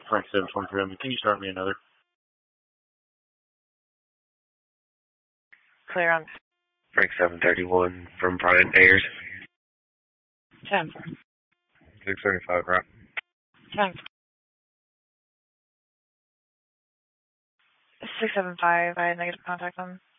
Frank 723, can you start me another? Clear on. Frank 731 from Brian Ayers. 10. 675, right? 10. 675, I had negative contact on.